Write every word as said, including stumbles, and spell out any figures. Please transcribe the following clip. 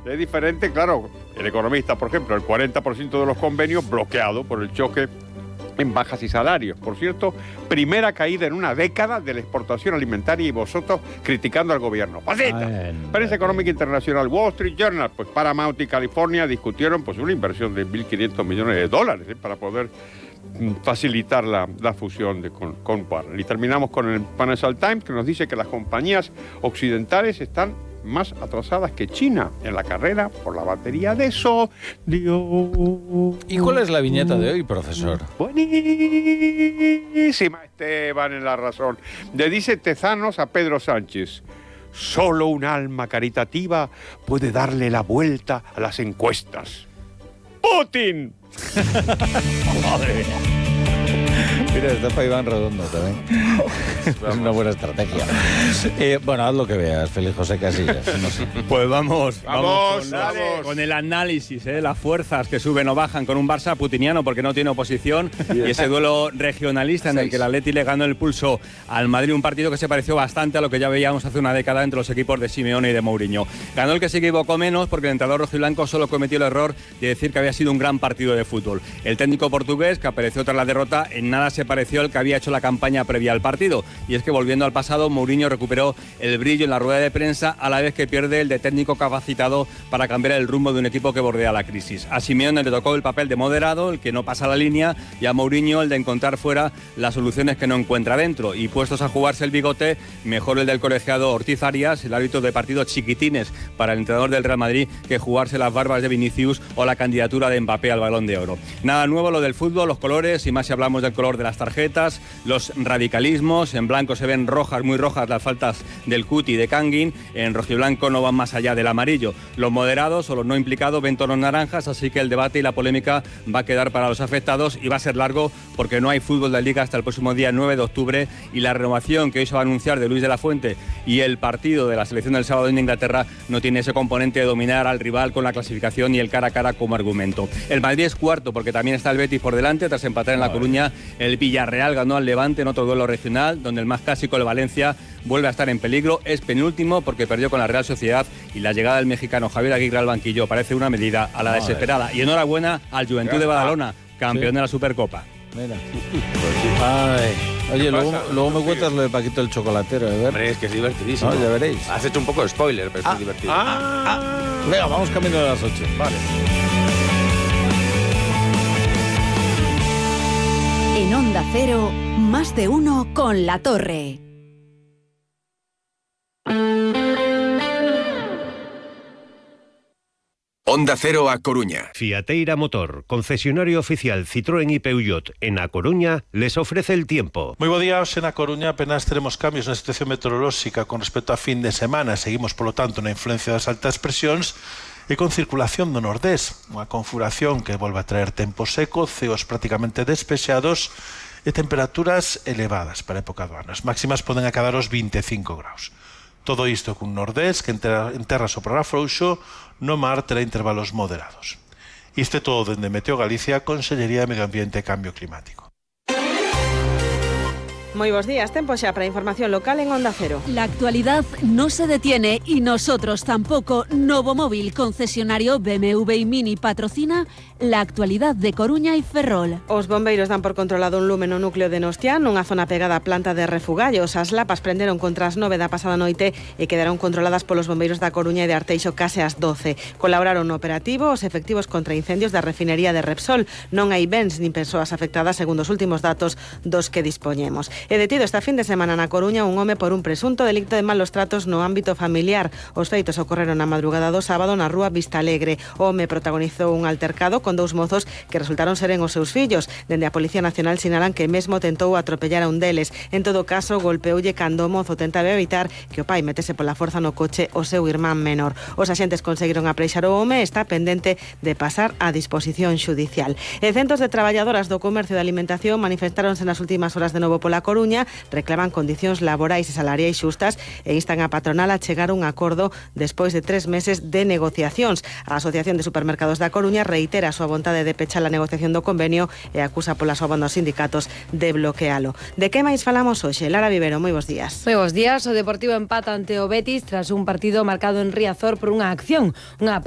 Es diferente, claro. El Economista, por ejemplo, el cuarenta por ciento de los convenios bloqueados por el choque en bajas y salarios. Por cierto, primera caída en una década de la exportación alimentaria y vosotros criticando al gobierno. ¡Pasita! Prensa Económica Internacional, Wall Street Journal, pues Paramount y California discutieron pues una inversión de mil quinientos millones de dólares ¿eh? para poder facilitar la, la fusión de, con, con Warner. Y terminamos con el Financial Times, que nos dice que las compañías occidentales están más atrasadas que China en la carrera por la batería de sodio. ¿Y cuál es la viñeta de hoy, profesor? Buenísima, Esteban, en La Razón. Le dice Tezanos a Pedro Sánchez: solo un alma caritativa puede darle la vuelta a las encuestas. ¡Putin! Madre mía. Mira, está para Iván Redondo también. Es una buena estrategia. Eh, bueno, haz lo que veas, Félix José Casillas. No sé. Pues vamos, vamos, vamos con, vamos. con el análisis, ¿eh? Las fuerzas que suben o bajan con un Barça putiniano porque no tiene oposición y ese duelo regionalista en el que el Atleti le ganó el pulso al Madrid, un partido que se pareció bastante a lo que ya veíamos hace una década entre los equipos de Simeone y de Mourinho. Ganó el que se equivocó menos porque el entrenador rojiblanco solo cometió el error de decir que había sido un gran partido de fútbol. El técnico portugués, que apareció tras la derrota, en nada se pareció al que había hecho la campaña previa al partido. Y es que, volviendo al pasado, Mourinho recuperó el brillo en la rueda de prensa a la vez que pierde el de técnico capacitado para cambiar el rumbo de un equipo que bordea la crisis. A Simeone le tocó el papel de moderado, el que no pasa la línea, y a Mourinho el de encontrar fuera las soluciones que no encuentra dentro. Y puestos a jugarse el bigote, mejor el del colegiado Ortiz Arias, el árbitro de partidos chiquitines para el entrenador del Real Madrid, que jugarse las barbas de Vinicius o la candidatura de Mbappé al Balón de Oro. Nada nuevo lo del fútbol, los colores, y más si hablamos del color de las tarjetas, los radicalismos. En blanco se ven rojas, muy rojas, las faltas del Cuti y de Kangin. En rojiblanco no van más allá del amarillo. Los moderados o los no implicados ven tonos naranjas, así que el debate y la polémica va a quedar para los afectados y va a ser largo porque no hay fútbol de Liga hasta el próximo día nueve de octubre, y la renovación que hoy se va a anunciar de Luis de la Fuente y el partido de la selección del sábado en Inglaterra no tiene ese componente de dominar al rival con la clasificación y el cara a cara como argumento. El Madrid es cuarto porque también está el Betis por delante tras empatar en La Coruña. El Villarreal ganó al Levante en otro duelo regional, donde el más clásico, el Valencia, vuelve a estar en peligro. Es penúltimo porque perdió con la Real Sociedad, y la llegada del mexicano Javier Aguirre al banquillo parece una medida a la desesperada. Y enhorabuena al Juventud de Badalona, campeón sí. de la Supercopa. Mira. Ay. Oye, luego, luego me cuentas lo de Paquito el chocolatero, ¿eh? Hombre, es que es divertidísimo. No, ya veréis. Has hecho un poco de spoiler, pero ah, es muy divertido. Ah, ah. Venga, vamos camino de las ocho. Vale. En Onda Cero, más de uno con La Torre. Onda Cero A Coruña. Fiateira Motor, concesionario oficial Citroën y Peugeot en A Coruña, les ofrece el tiempo. Moi bo día, en A Coruña apenas teremos cambios na situación meteorolóxica con respecto a fin de semana. Seguimos, polo tanto, na influencia das altas presións e con circulación do nordés, unha configuración que volve a traer tempo seco, ceos prácticamente despexados e temperaturas elevadas para a época do ano. As máximas poden acadar os vinte e cinco graus. Todo isto cun nordés que en terra, en terra soprará frouxo, no mar terá intervalos moderados. Isto é todo dende Meteo Galicia, Consellería de Medio Ambiente e Cambio Climático. Muy buenos días, tiempo ya para información local en Onda Cero. La actualidad no se detiene y nosotros tampoco. Novo Móvil, concesionario B M W y Mini, patrocina la actualidad de Coruña y Ferrol. Os bombeiros dan por controlado un lume no núcleo de Nostián, nunha zona pegada a planta de refugallos. As lapas prenderon contra as nove da pasada noite e quedaron controladas polos bombeiros da Coruña e de Arteixo case ás doce. Colaboraron no operativo os efectivos contra incendios da refinería de Repsol. Non hai bens nin persoas afectadas segundo os últimos datos dos que dispoñemos. E detido esta fin de semana na Coruña un home por un presunto delicto de malos tratos no ámbito familiar. Os feitos ocorreron na madrugada do sábado na rúa Vista Alegre. O home protagonizou un altercado con dous mozos que resultaron seren os seus fillos. Dende a Policía Nacional sinalan que mesmo tentou atropellar a un deles. En todo caso, golpeoulle cando o mozo tentaba evitar que o pai metese pola forza no coche o seu irmán menor. Os axentes conseguiron apreixar o home e está pendente de pasar a disposición xudicial. E centos de traballadoras do comercio de alimentación manifestaronse nas últimas horas de novo pola Coruña, reclaman condicións laborais e salariais xustas e instan a patronal a chegar a un acordo despois de tres meses de negociacións. A Asociación de Supermercados da Coruña reitera a súa vontade de pechar a negociación do convenio e acusa pola súa banda aos sindicatos de bloquealo. De que máis falamos hoxe? Lara Vivero, moi bons días. Moi bons días. O Deportivo empata ante o Betis tras un partido marcado en Riazor por unha acción. Unha